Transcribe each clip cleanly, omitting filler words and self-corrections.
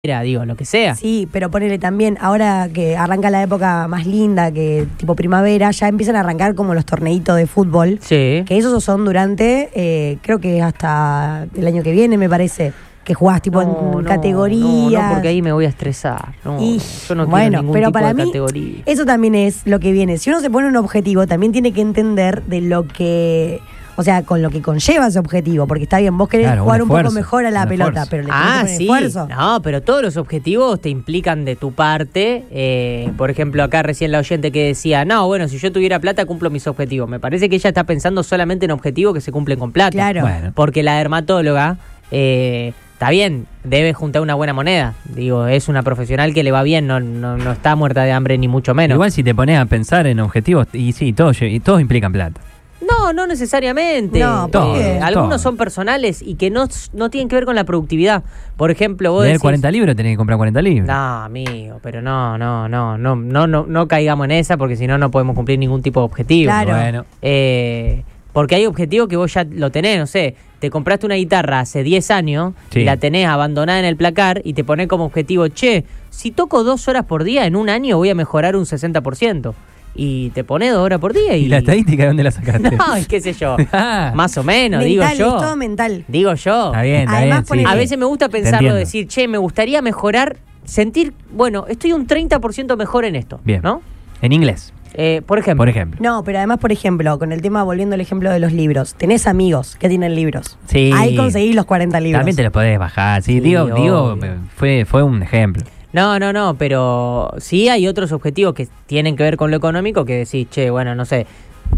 digo, lo que sea. Sí, pero ponele también, ahora que arranca la época más linda, que tipo primavera, ya empiezan a arrancar como los torneitos de fútbol. Sí. Que esos son durante, creo que hasta el año que viene, me parece, que jugás tipo en categorías. No, porque ahí me voy a estresar. No, Y, yo no bueno, quiero ningún pero tipo para de mí, categoría. eso también es lo que viene. Si uno se pone un objetivo, también tiene que entender de lo que... O sea, con lo que conlleva ese objetivo, porque está bien, vos querés jugar un poco mejor a la pelota, pero le tenés que poner esfuerzo. No, pero todos los objetivos te implican de tu parte. Por ejemplo, acá recién la oyente que decía, no, bueno, si yo tuviera plata cumplo mis objetivos. Me parece que ella está pensando solamente en objetivos que se cumplen con plata. Claro. Bueno. Porque la dermatóloga, está bien, debe juntar una buena moneda. Digo, es una profesional que le va bien, no está muerta de hambre ni mucho menos. Igual si te pones a pensar en objetivos, y sí, todos implican plata. No necesariamente. No, porque Algunos todo. son personales y que no tienen que ver con la productividad. Por ejemplo, vos Leer decís, 40 libros, tenés que comprar 40 libros. no, amigo, pero no caigamos en esa porque si no, no podemos cumplir ningún tipo de objetivo. Claro. Bueno, Porque hay objetivos que vos ya lo tenés, no sé, te compraste una guitarra hace 10 años Sí. y la tenés abandonada en el placar y te ponés como objetivo, che, si toco 2 horas por día, en un año voy a mejorar un 60%. Y te pones 2 horas por día y... ¿y la estadística de dónde la sacaste? No, qué sé yo, Ah, más o menos, Mental, digo es yo. todo mental. Digo yo. Está bien, Además, sí. A veces me gusta pensarlo, entiendo. decir, che, me gustaría mejorar, sentir, bueno, estoy un 30% mejor en esto. Bien. ¿No? En inglés, Por ejemplo. por ejemplo. No, pero además, por ejemplo, con el tema, volviendo al ejemplo de los libros, tenés amigos que tienen libros. Sí. Ahí conseguís los 40 libros. También te los podés bajar. Sí, Sí, digo, obvio. fue un ejemplo. No, pero sí hay otros objetivos que tienen que ver con lo económico que decís, che, bueno, no sé,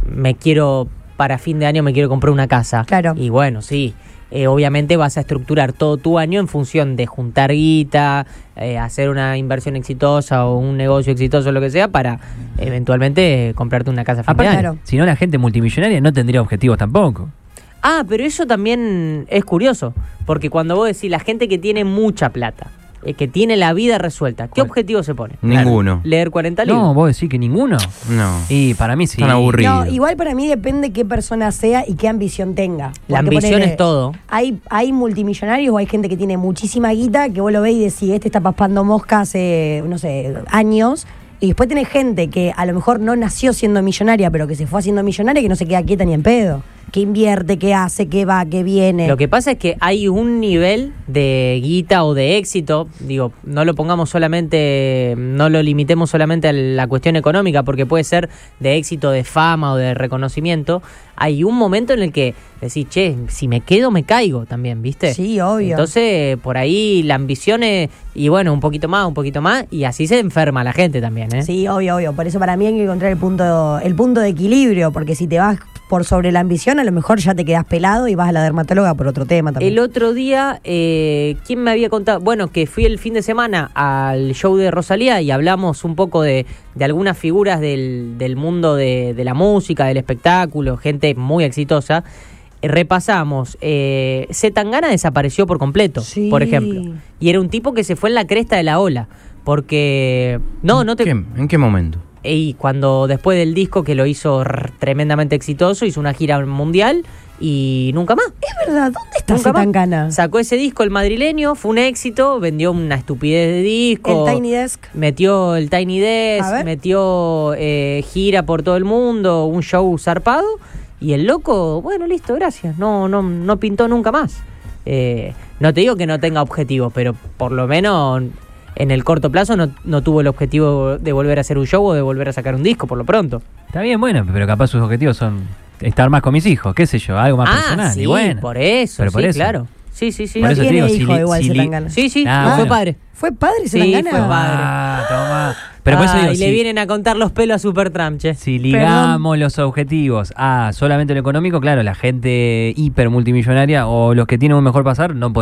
para fin de año me quiero comprar una casa. Claro. Y bueno, sí, obviamente vas a estructurar todo tu año en función de juntar guita, hacer una inversión exitosa o un negocio exitoso, lo que sea, para eventualmente comprarte una casa a fin de Aparte, año. Claro. si no, la gente multimillonaria no tendría objetivos tampoco. Ah, pero eso también es curioso, porque cuando vos decís la gente que tiene mucha plata, que tiene la vida resuelta, ¿qué ¿Cuál? objetivo se pone? Ninguno. ¿Leer 40 libros? No, vos decís que ninguno. No. Y para mí sí. Están aburridos. No, igual para mí depende qué persona sea y qué ambición tenga. La Porque ambición ponele, es todo. Hay multimillonarios o hay gente que tiene muchísima guita que vos lo ves y decís, este está paspando mosca hace, no sé, años. Y después tenés gente que a lo mejor no nació siendo millonaria, pero que se fue haciendo millonaria que no se queda quieta ni en pedo. Que invierte, que hace, que va, que viene. Lo que pasa es que hay un nivel de guita o de éxito, digo, no lo limitemos solamente a la cuestión económica, porque puede ser de éxito, de fama o de reconocimiento. Hay un momento en el que decís, che, si me quedo me caigo también, ¿viste? Sí, obvio. Entonces, por ahí la ambición es, y bueno, un poquito más, y así se enferma la gente también, ¿eh? Sí, obvio. Por eso para mí hay que encontrar el punto de equilibrio, porque si te vas por sobre la ambición, a lo mejor ya te quedas pelado y vas a la dermatóloga por otro tema también. El otro día, ¿quién me había contado? Bueno, que fui el fin de semana al show de Rosalía y hablamos un poco de algunas figuras del mundo de la música, del espectáculo, gente muy exitosa. Repasamos, Zetangana desapareció por completo, Sí. por ejemplo. Y era un tipo que se fue en la cresta de la ola, porque... ¿En qué momento? Y cuando después del disco que lo hizo tremendamente exitoso, hizo una gira mundial y nunca más. Es verdad, ¿dónde está Nunca más. Zetangana? Sacó ese disco, el madrileño, fue un éxito, vendió una estupidez de disco. El Tiny Desk. Metió el Tiny A Desk, ver. metió gira por todo el mundo, un show zarpado. Y el loco, bueno, listo, gracias. No pintó nunca más. No te digo que no tenga objetivos, pero por lo menos en el corto plazo no tuvo el objetivo de volver a hacer un show o de volver a sacar un disco, por lo pronto. Está bien, bueno, pero capaz sus objetivos son estar más con mis hijos, qué sé yo, algo más personal. Sí, y bueno, por eso, pero por sí, eso. claro. Sí. Por No eso te tiene digo, hijo igual Zetangana. Sí, Ah, no fue bueno. padre. ¿Fue padre Sí, Zetangana? fue padre. Ah, toma. Pero por eso digo, y le vienen a contar los pelos a Supertramp, che. si ligamos los objetivos a solamente lo económico, claro, la gente hiper multimillonaria o los que tienen un mejor pasar no